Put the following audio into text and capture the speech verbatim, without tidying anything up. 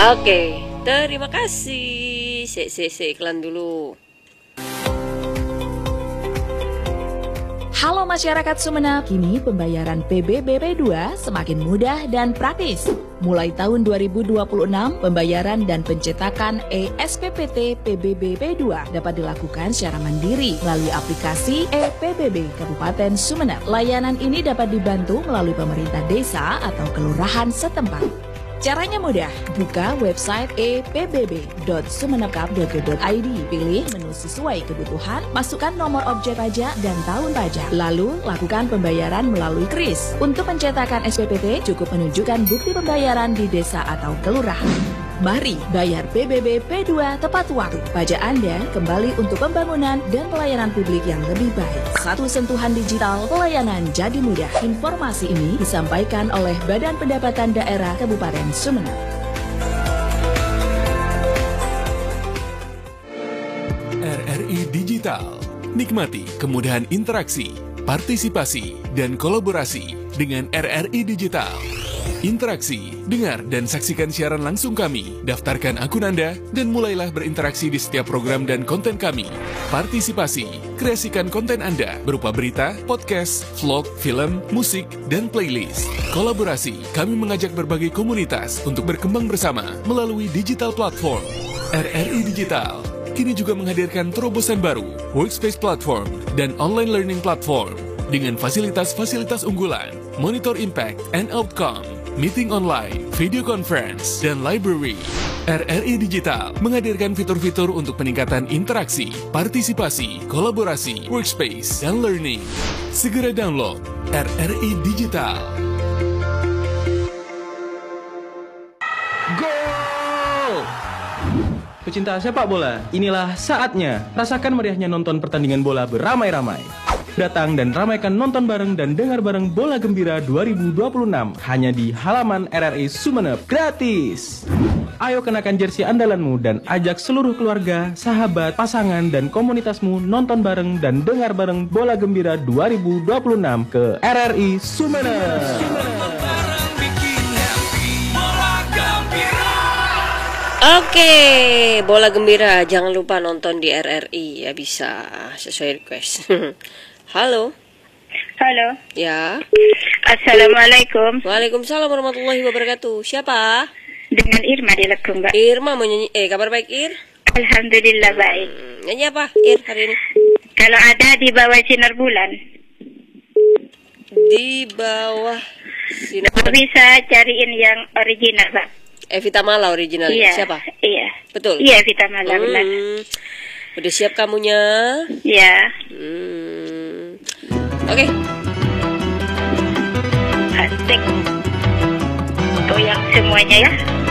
Oke, terima kasih. Sik, sik, sik, iklan dulu. Halo masyarakat Sumeneb, kini pembayaran P B B P dua semakin mudah dan praktis. Mulai tahun dua ribu dua puluh enam, pembayaran dan pencetakan E S P P T P B B P dua dapat dilakukan secara mandiri melalui aplikasi E P B B Kabupaten Sumeneb. Layanan ini dapat dibantu melalui pemerintah desa atau kelurahan setempat. Caranya mudah, buka website e p b b dot sumenebkap dot go dot i d, pilih menu sesuai kebutuhan, masukkan nomor objek pajak dan tahun pajak, lalu lakukan pembayaran melalui kris. Untuk pencetakan S P P T, cukup menunjukkan bukti pembayaran di desa atau kelurahan. Mari bayar P B B P dua tepat waktu. Pajak Anda kembali untuk pembangunan dan pelayanan publik yang lebih baik. Satu sentuhan digital, pelayanan jadi mudah. Informasi ini disampaikan oleh Badan Pendapatan Daerah Kabupaten Sumeneb. R R I Digital. Nikmati kemudahan interaksi, partisipasi, dan kolaborasi dengan R R I Digital. Interaksi, dengar dan saksikan siaran langsung kami, daftarkan akun Anda, dan mulailah berinteraksi di setiap program dan konten kami. Partisipasi, kreasikan konten Anda berupa berita, podcast, vlog, film, musik, dan playlist. Kolaborasi, kami mengajak berbagai komunitas untuk berkembang bersama melalui digital platform. R R I Digital kini juga menghadirkan terobosan baru, workspace platform, dan online learning platform dengan fasilitas-fasilitas unggulan, monitor impact and outcome, meeting online, video conference, dan library. R R I Digital menghadirkan fitur-fitur untuk peningkatan interaksi, partisipasi, kolaborasi, workspace, dan learning. Segera download R R I Digital. Gol! Pecinta sepak bola, inilah saatnya. Rasakan meriahnya nonton pertandingan bola beramai-ramai. Datang dan ramaikan nonton bareng dan dengar bareng Bola Gembira dua ribu dua puluh enam hanya di halaman R R I Sumeneb, gratis. Ayo kenakan jersey andalanmu dan ajak seluruh keluarga, sahabat, pasangan, dan komunitasmu nonton bareng dan dengar bareng Bola Gembira dua ribu dua puluh enam ke R R I Sumeneb. Oke, Bola Gembira jangan lupa nonton di R R I ya, bisa sesuai request. Halo. Halo. Ya. Assalamualaikum. Waalaikumsalam warahmatullahi wabarakatuh. Siapa? Dengan Irma di Lekung, Mbak. Irma mau nyanyi. Eh, kabar baik, Ir? Alhamdulillah baik. Hmm, nyanyi apa, Ir, hari ini? Kalau ada di bawah sinar bulan. Di bawah sinar. Kalau bisa cariin yang original, Mbak. Evita Mala originalnya. Iya. Siapa? Iya. Betul. Iya, Evita Mala, hmm. benar. Udah siap kamunya? Iya. Hmm. Oke. Okay. Asik. Goyang semuanya ya.